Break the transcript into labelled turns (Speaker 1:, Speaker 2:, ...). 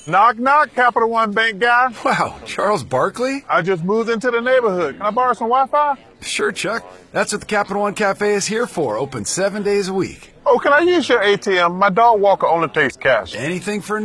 Speaker 1: Knock, knock, Capital One Bank guy.
Speaker 2: Wow, Charles Barkley?
Speaker 1: I just moved into the neighborhood. Can I borrow some Wi-Fi?
Speaker 2: Sure, Chuck. That's what the Capital One Cafe is here for. Open 7 days a week.
Speaker 1: Oh, can I use your ATM? My dog walker only takes cash.
Speaker 2: Anything for